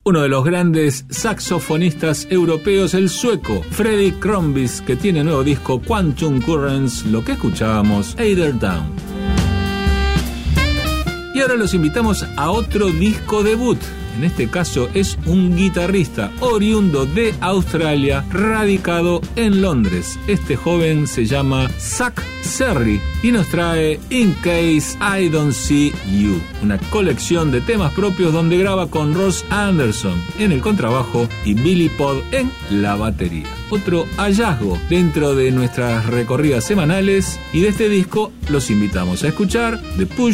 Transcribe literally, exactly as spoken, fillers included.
uno de los grandes saxofonistas europeos, el sueco Freddy Krombis, que tiene nuevo disco Quantum Currents, lo que escuchábamos, Eider Down. Y ahora los invitamos a otro disco debut. En este caso es un guitarrista oriundo de Australia, radicado en Londres. Este joven se llama Zach Serry y nos trae In Case I Don't See You, una colección de temas propios donde graba con Ross Anderson en el contrabajo y Billy Pod en la batería. Otro hallazgo dentro de nuestras recorridas semanales, y de este disco los invitamos a escuchar The Push